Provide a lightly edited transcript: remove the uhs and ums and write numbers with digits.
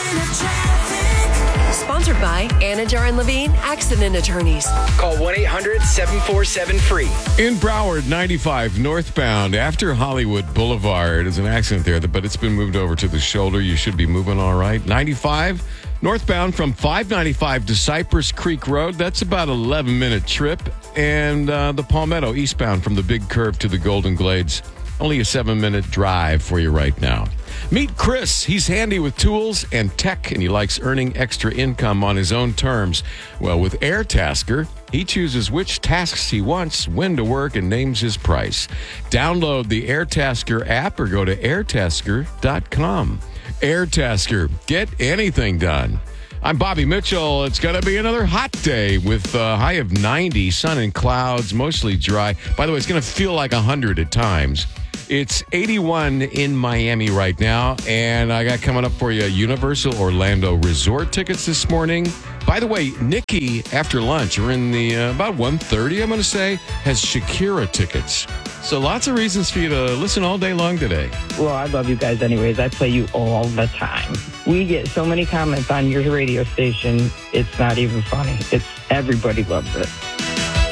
Sponsored by Anajar and Levine Accident Attorneys. Call 1-800-747-FREE. In Broward, 95 northbound after Hollywood Boulevard. There's an accident there, but it's been moved over to the shoulder. You should be moving all right. 95 northbound from 595 to Cypress Creek Road. That's about an 11-minute trip. And the Palmetto eastbound from the Big Curve to the Golden Glades. Only a 7-minute drive for you right now. Meet Chris. He's handy with tools and tech, and he likes earning extra income on his own terms. Well, with AirTasker, he chooses which tasks he wants, when to work, and names his price. Download the AirTasker app or go to airtasker.com. AirTasker. Get anything done. I'm Bobby Mitchell. It's going to be another hot day with a high of 90, sun and clouds, mostly dry. By the way, it's going to feel like 100 at times. It's 81 in Miami right now, and I got coming up for you Universal Orlando Resort tickets this morning. By the way, Nikki, after lunch, or in the about 1:30, I'm going to say, has Shakira tickets. So lots of reasons for you to listen all day long today. Well, I love you guys anyways. I play you all the time. We get so many comments on your radio station, it's not even funny. Everybody loves it.